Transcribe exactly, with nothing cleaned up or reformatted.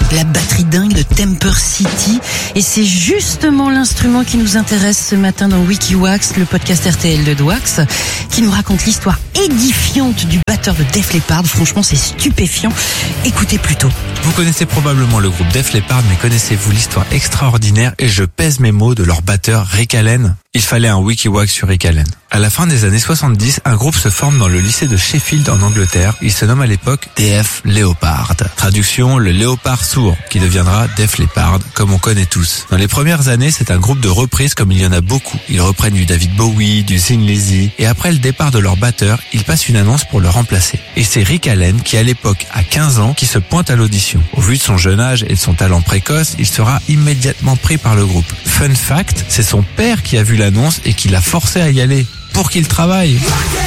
la batterie dingue de Temper City. Et c'est justement l'instrument qui nous intéresse ce matin dans WikiWax, le podcast R T L de Dwax, qui nous raconte l'histoire édifiante du batteur de Def Leppard. Franchement, c'est stupéfiant. Écoutez plutôt. Vous connaissez probablement le groupe Def Leppard, mais connaissez-vous l'histoire extraordinaire, et je pèse mes mots, de leur batteur Rick Allen? Il fallait un WikiWax sur Rick Allen. À la fin des années soixante-dix, un groupe se forme dans le lycée de Sheffield en Angleterre. Il se nomme à l'époque Def Leppard. Traduction, le léopard sourd, qui deviendra Def Leppard, comme on connaît tous. Dans les premières années, c'est un groupe de reprises comme il y en a beaucoup. Ils reprennent du David Bowie, du Thin Lizzy, et après le départ de leur batteur, ils passent une annonce pour le remplacer. Et c'est Rick Allen, qui à l'époque a quinze ans, qui se pointe à l'audition. Au vu de son jeune âge et de son talent précoce, il sera immédiatement pris par le groupe. Fun fact, c'est son père qui a vu l'annonce et qui l'a forcé à y aller, pour qu'il travaille.